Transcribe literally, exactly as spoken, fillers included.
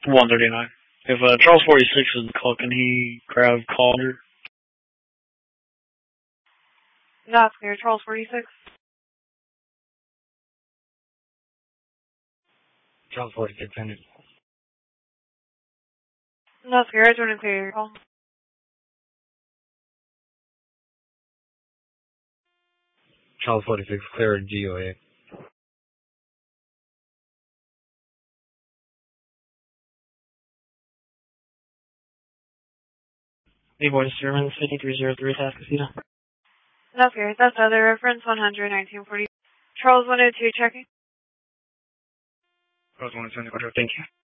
one thirty-nine. If uh, Charles forty-six is the call, can he grab Calder? That's clear. Charles forty-six. Charles forty-six, ended. That's clear. I don't clear your call. Charles forty-six, clear G O A. Leroy Sherman, fifty-three oh three, Atascocita. That's clear. That's other reference one hundred nineteen forty. Charles one oh two checking. Charles one oh two, thank you.